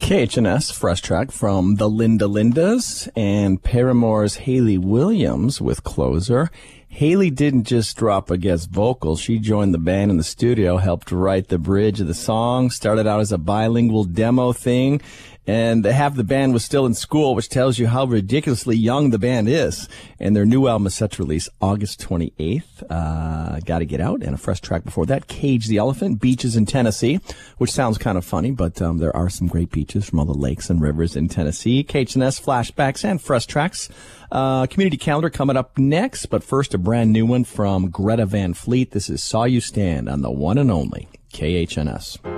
KHNS Fresh Track from the Linda Lindas and Paramore's Hayley Williams with Closer. Hayley didn't just drop a guest vocal. She joined the band in the studio, helped write the bridge of the song, started out as a bilingual demo thing, and half the band was still in school, which tells you how ridiculously young the band is. And their new album is set to release August 28th. Gotta Get Out, and a fresh track before that, Cage the Elephant, Beaches in Tennessee, which sounds kind of funny, but there are some great beaches from all the lakes and rivers in Tennessee. KHNS flashbacks and fresh tracks. Community calendar coming up next, but first a brand new one from Greta Van Fleet. This is Saw You Stand on the one and only KHNS.